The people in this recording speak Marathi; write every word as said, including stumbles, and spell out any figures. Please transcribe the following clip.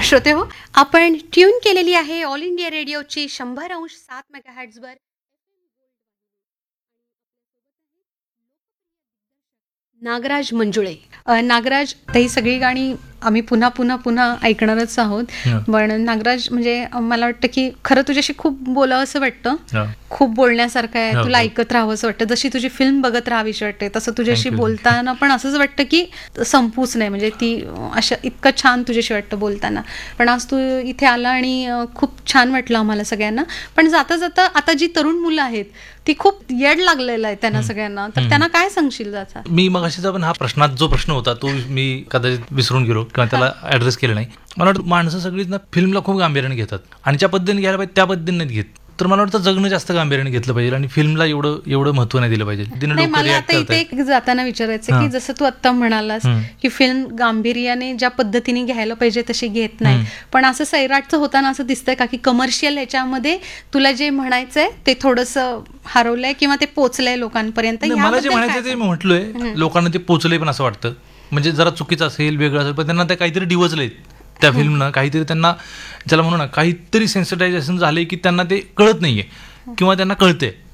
श्रोते हो, आपण ट्यून केलेली आहे ऑल इंडिया रेडिओची शंभर अंश सात मेगाहर्ट्झवर. नागराज मंजुळे. अ, नागराज, ही सगळी गाणी आम्ही पुन्हा पुन्हा पुन्हा ऐकणारच आहोत. हं. पण नागराज, म्हणजे अ, मला वाटतं की खरं तुझ्याशी खूप बोलावं असं वाटतं. हं. खूप बोलण्यासारखं आहे. हो, तुला हो. ऐकत राहावं असं वाटतं. जशी तुझी फिल्म बघत राहावीशी वाटते, तसं तुझ्याशी Thank you. बोलताना पण असंच वाटतं की संपूच नाही. म्हणजे ती अ, अशा इतकं छान तुझ्याशी वाटतं बोलताना. पण आज तू इथे आला आणि अ, खूप छान वाटलं आम्हाला सगळ्यांना. पण जाता जाता आता जी तरुण मुलं आहेत ती खूप येड लागलेलं आहे त्यांना हं. सगळ्यांना. तर हं. त्यांना काय सांगशील जाता? मी मग अशीचा पण हा प्रश्नात जो प्रश्न होता तो मी कदाचित विसरून गेलो किंवा त्याला ऍड्रेस केलं नाही. मला वाटतं माणसं सगळीच ना फिल्मला खूप गांभीर्याने घेतात आणि ज्या पद्धतीने घ्यायला पाहिजे त्या पद्धतीने नाही घेत. तर मला वाटतं जगणं जास्त गांभीर्याने घेतलं पाहिजे आणि फिल्मला एवढं एवढं महत्व नाही दिलं पाहिजे. तिने नाही, लोक मला रिॲक्ट आता इथे करतात. एक जाताना विचारायचं की हां. जसं तू आता म्हणालास हं. की फिल्म गांभीर्याने ज्या पद्धतीने घ्यायला पाहिजे तशी घेत नाही. हं. पण असं सैराटचं होताना असं दिसतंय का की कमर्शियल ह्याच्यामध्ये तुला जे म्हणायचंय ते थोडंसं हरवलंय किंवा ते पोचलंय लोकांपर्यंत? नाही, मला जे ह्याबद्दल म्हणायचं काय ते मी म्हटलोय, हं. लोकांना ते पोचलंय पण असं वाटतं. म्हणजे जरा चुकीचं असेल, वेगळं असेल, पण त्यांना ते काहीतरी डिवचलंय त्या फिल्मनं. काहीतरी त्यांना, ज्याला म्हणू ना, काहीतरी सेन्सिटायझेशन झालंय की त्यांना ते कळत नाहीये किंवा त्यांना कळतंय.